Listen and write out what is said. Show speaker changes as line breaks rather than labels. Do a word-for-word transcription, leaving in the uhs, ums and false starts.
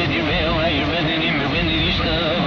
Resident evil, are you resident evil, ready to stop?